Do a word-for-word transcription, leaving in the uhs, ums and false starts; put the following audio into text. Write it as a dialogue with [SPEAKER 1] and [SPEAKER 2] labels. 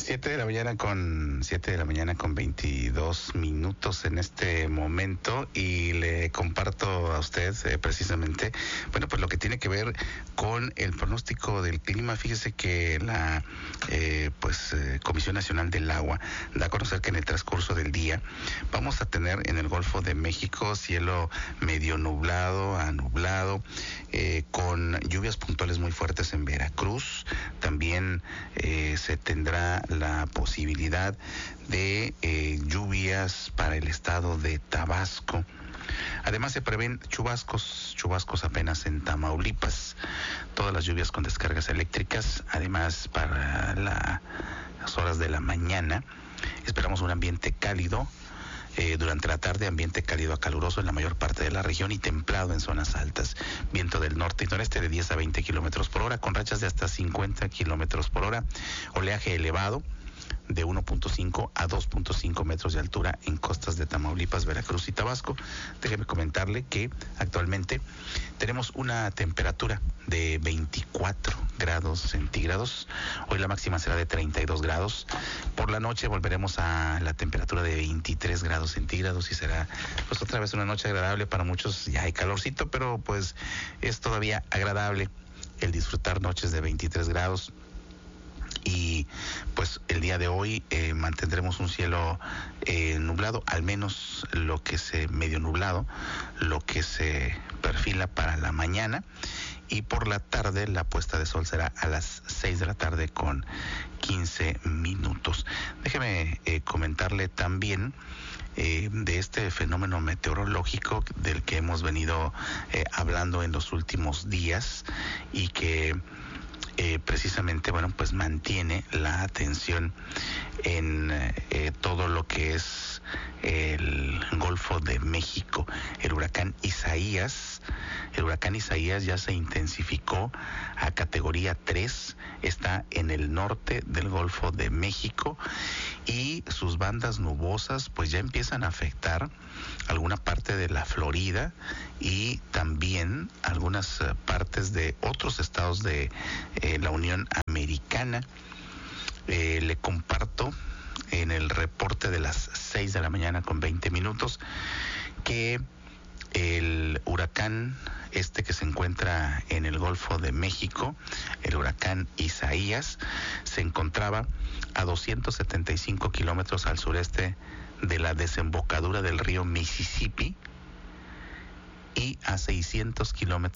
[SPEAKER 1] Siete de la mañana con siete de la mañana con veintidós minutos en este momento, y le comparto a usted eh, precisamente, bueno, pues lo que tiene que ver con el pronóstico del clima. Fíjese que la eh, pues eh, Comisión Nacional del Agua da a conocer que en el transcurso del día vamos a tener en el Golfo de México cielo medio nublado a nublado, eh, con lluvias puntuales muy fuertes en Veracruz. También eh, se tendrá la posibilidad de eh, lluvias para el estado de Tabasco. Además se prevén chubascos, chubascos apenas en Tamaulipas, todas las lluvias con descargas eléctricas. Además, para la, las horas de la mañana esperamos un ambiente cálido. Eh, durante la tarde, ambiente cálido a caluroso en la mayor parte de la región y templado en zonas altas. Viento del norte y noreste de diez a veinte kilómetros por hora, con rachas de hasta cincuenta kilómetros por hora. Oleaje elevado de uno punto cinco a dos punto cinco metros de altura en costas de Tamaulipas, Veracruz y Tabasco. Déjeme comentarle que actualmente tenemos una temperatura de veinticuatro grados centígrados. Hoy la máxima será de treinta y dos grados. Por la noche volveremos a la temperatura de veintitrés grados centígrados y será pues otra vez una noche agradable. Para muchos ya hay calorcito, pero pues es todavía agradable el disfrutar noches de veintitrés grados. Y pues el día de hoy eh, mantendremos un cielo eh, nublado, al menos lo que se medio nublado, lo que se perfila para la mañana, y por la tarde la puesta de sol será a las seis de la tarde con quince minutos. Déjeme eh, comentarle también eh, de este fenómeno meteorológico del que hemos venido eh, hablando en los últimos días y que Eh, precisamente, bueno, pues mantiene la atención en eh, todo lo que es el Golfo de México. El huracán Isaías, el huracán Isaías ya se intensificó a categoría tres, está en el norte del Golfo de México y sus bandas nubosas pues ya empiezan a afectar alguna parte de la Florida y también algunas uh, partes de otros estados de eh, la Unión Americana. Eh, le comparto en el reporte de las seis de la mañana con veinte minutos que el huracán este que se encuentra en el Golfo de México, el huracán Isaías, se encontraba a doscientos setenta y cinco kilómetros al sureste de la desembocadura del río Mississippi y a seiscientos kilómetros